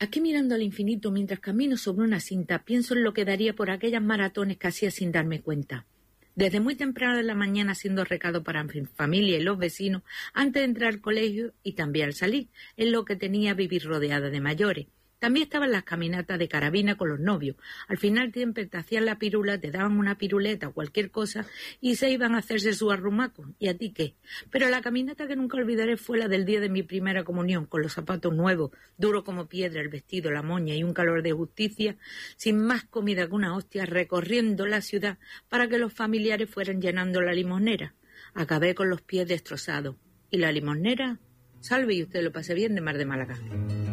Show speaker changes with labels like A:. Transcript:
A: Aquí mirando al infinito mientras camino sobre una cinta, pienso en lo que daría por aquellas maratones que hacía sin darme cuenta. Desde muy temprano de la mañana haciendo recado para mi familia y los vecinos, antes de entrar al colegio y también al salir, es lo que tenía vivir rodeada de mayores. También estaban las caminatas de carabina con los novios. Al final siempre te hacían la pirula, te daban una piruleta o cualquier cosa y se iban a hacerse su arrumaco. ¿Y a ti qué? Pero la caminata que nunca olvidaré fue la del día de mi primera comunión, con los zapatos nuevos, duro como piedra, el vestido, la moña y un calor de justicia, sin más comida que una hostia, recorriendo la ciudad para que los familiares fueran llenando la limonera. Acabé con los pies destrozados. ¿Y la limonera? Salve y usted lo pase bien de Mar de Málaga.